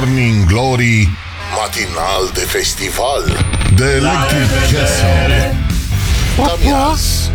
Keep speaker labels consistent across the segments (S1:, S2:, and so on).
S1: Morning Glory, matinal de festival de Electric Castle. Damiaz.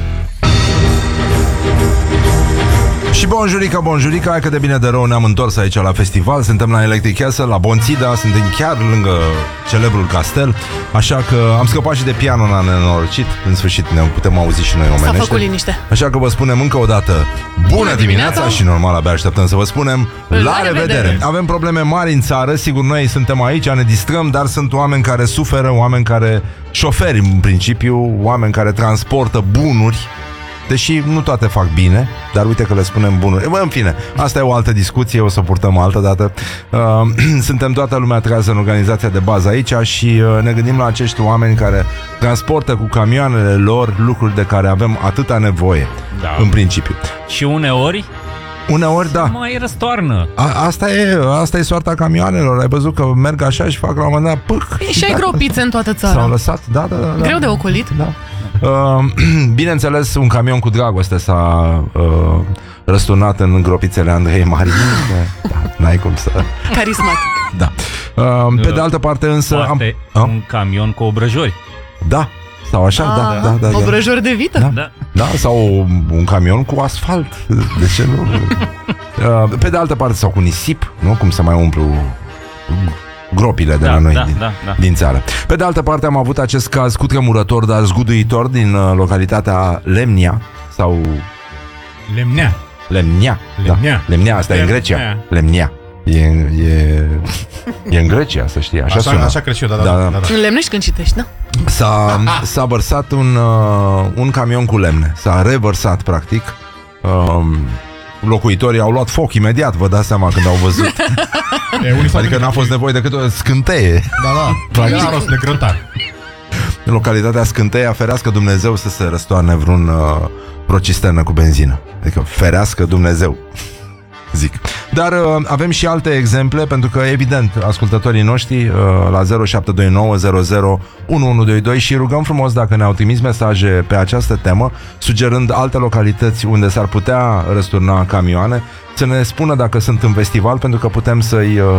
S2: Și bonjurica, hai că de bine de rău ne-am întors aici la festival. Suntem la Electric Castle, la Bonțida. Suntem chiar lângă celebrul castel. Așa că am scăpat și de pianul ăla nenorocit. În sfârșit ne putem auzi și noi omenește.
S3: S-a făcut liniște.
S2: Așa că vă spunem încă o dată bună dimineața. Și normal abia așteptăm să vă spunem la revedere. Avem probleme mari în țară. Sigur, noi suntem aici, ne distrăm, dar sunt oameni care suferă, oameni care șoferi în principiu, oameni care transportă bunuri. Deși nu toate fac bine, dar uite că le spunem bunuri. În fine, asta e o altă discuție, o să o purtăm altă dată. Suntem toată lumea trează în organizația de bază aici și ne gândim la acești oameni care transportă cu camioanele lor lucruri de care avem atâta nevoie, în principiu.
S4: Și uneori,
S2: da.
S4: mai răstoarnă.
S2: Asta e soarta camioanelor. Ai văzut că merg așa și fac la un moment dat pâc.
S3: Și ai gropițe în toată țara.
S2: S-au lăsat, da.
S3: Greu de ocolit.
S2: Da. Bineînțeles, un camion cu dragoste s-a răsturnat în gropițele Andrei Marin. Da, n-ai cum să...
S3: Carismatic.
S2: Da. Pe de altă parte însă...
S4: Poate un camion cu obrăjori.
S2: Da. Sau așa, da.
S3: Obrăjori de vită.
S2: Da, sau un camion cu asfalt. De ce nu? Pe de altă parte, sau cu nisip, nu? Cum să mai umplu gropile de la noi din țară. Pe de altă parte am avut acest caz cutremurător, dar zguduitor din localitatea Lemnia sau... Lemnia, asta e în Grecia. Lemnia. E în Grecia, să știi.
S5: Așa cred și eu, da.
S3: Lemnești când citești, da?
S2: S-a vărsat un camion cu lemne. S-a revărsat, practic. Locuitorii au luat foc imediat, vă dați seama când au văzut. Adică n-a fost nevoie decât o scânteie.
S5: Da. Era rost de grătar.
S2: În localitatea Scânteia, ferească Dumnezeu să se răstoarne vreun procisternă cu benzină. Adică ferească Dumnezeu, zic. Dar avem și alte exemple, pentru că, evident, ascultătorii noștri la 0729 00 1122 și rugăm frumos dacă ne-au trimis mesaje pe această temă, sugerând alte localități unde s-ar putea răsturna camioane, să ne spună dacă sunt în festival, pentru că putem să-i